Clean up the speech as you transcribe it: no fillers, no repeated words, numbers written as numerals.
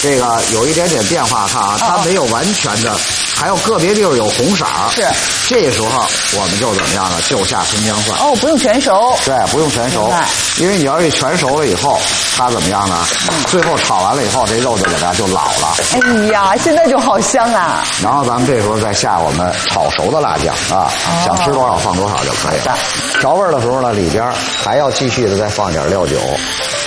这个有一点点变化，看啊，它没有完全的，还有个别地方有红色。 是。 这时候我们就怎么样呢？就下葱姜蒜。 哦，不用全熟。 对，不用全熟，因为你要是全熟了以后，它怎么样呢？最后炒完了以后，这肉就怎么样？就老了。 哎呀，现在就好香啊！ 然后咱们这时候再下我们炒熟的辣酱啊，想吃多少放多少就可以了。调味的时候呢，里边还要继续的再放点料酒。